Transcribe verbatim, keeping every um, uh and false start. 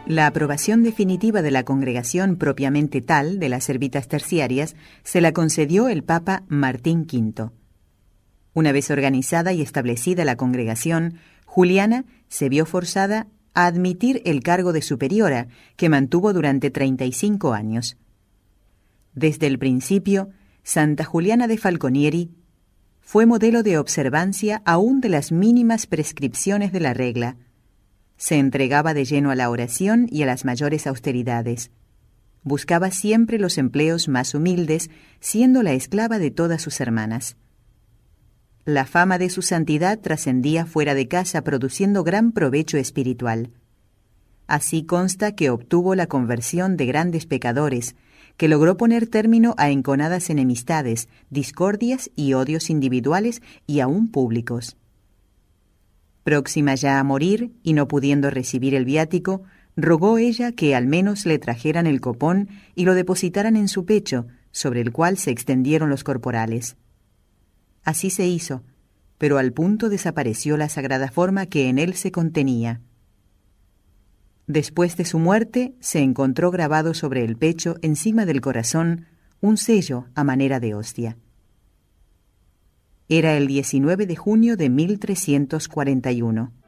La aprobación definitiva de la congregación propiamente tal de las servitas terciarias se la concedió el Papa Martín quinto. Una vez organizada y establecida la congregación, Juliana se vio forzada a admitir el cargo de superiora, que mantuvo durante treinta y cinco años. Desde el principio, Santa Juliana de Falconieri fue modelo de observancia aún de las mínimas prescripciones de la regla. Se entregaba de lleno a la oración y a las mayores austeridades. Buscaba siempre los empleos más humildes, siendo la esclava de todas sus hermanas. La fama de su santidad trascendía fuera de casa, produciendo gran provecho espiritual. Así consta que obtuvo la conversión de grandes pecadores, que logró poner término a enconadas enemistades, discordias y odios individuales y aún públicos. Próxima ya a morir y no pudiendo recibir el viático, rogó ella que al menos le trajeran el copón y lo depositaran en su pecho, sobre el cual se extendieron los corporales. Así se hizo, pero al punto desapareció la sagrada forma que en él se contenía. Después de su muerte, se encontró grabado sobre el pecho, encima del corazón, un sello a manera de hostia. Era el diecinueve de junio de mil trescientos cuarenta y uno.